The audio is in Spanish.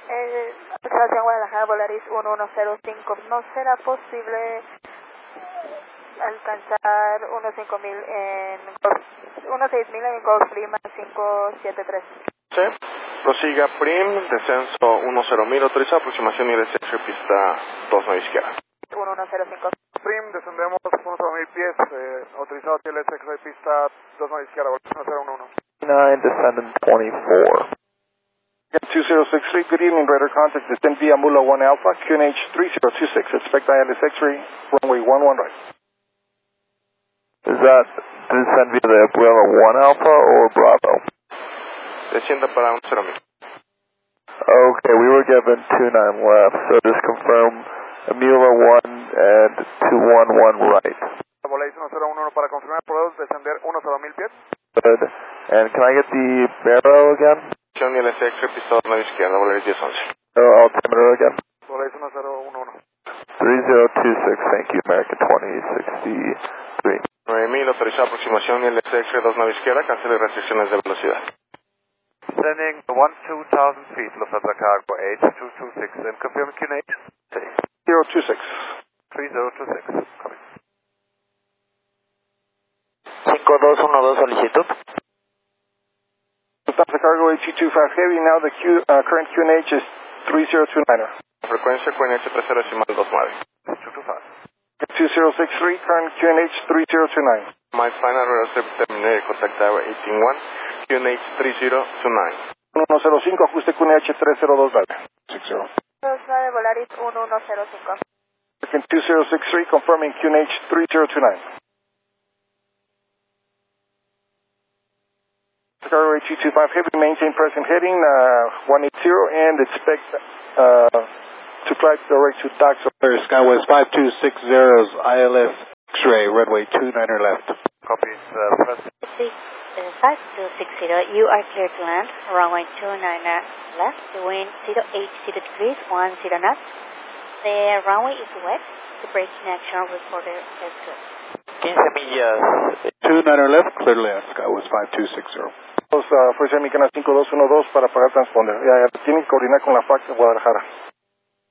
Observación Guadalajara, Volaris 1105. ¿No será posible alcanzar 16000 en Golf Lima 573? Sí. Prosiga Prim, descenso 10.000, autorizado aproximación ILS pista 29 izquierda. 1105. Prim, descendemos 10.000 pies, autorizado ILS X-ray pista 29 izquierda, 1011. 9, descendant 24. 2063, good evening, radar contact, descend via Mula 1 Alpha, QNH 3026, expect ILS X-ray, runway 11 right. Is that descend via the Abuela 1 Alpha or Bravo? Descienda para 10.000. Okay, we were given 29 left, so just confirm Amula 1 and 211 right. Volaris 1011 para confirmar, podemos descender 10.000 pies. Good. And can I get the Barrow again? ILS X-ray pista 29 izquierda, Volaris 1011. Altimeter again? Volaris 1011. 3026, thank you, American 2063. 9.000, autorizado aproximación ILS X-ray 29 izquierda, cancele restricciones de velocidad. Sending 12,000 feet, Lufthansa Cargo 8226, and confirm QNH. 026. 3026, coming. 5212 solicitud. Lufthansa Cargo 8225 Heavy, now the current QNH is 3029er. Frecuencia QNH 30.29. 2063, current QNH 3029. My final radar terminated, contact tower 181, QNH 3029. 105, ajuste QNH 3029. 60. 29 Volaris 1105. 2063, confirming QNH 3029. Cargo 8225 Heavy, maintain present heading 180 and expect to fly direct to Daxo. Skywest 5260's ILS X-ray, runway 29er left. Copies, first. 5260, you are clear to land, runway 29er left, wind 08 degrees, 10 knots. The runway is wet, the braking action recorder is good. 15 millas. 29er left, clear to land, Skywest 5260. Fuerza Americana 5212 para pagar transponder. Ya tienen que coordinar con la FAC de Guadalajara.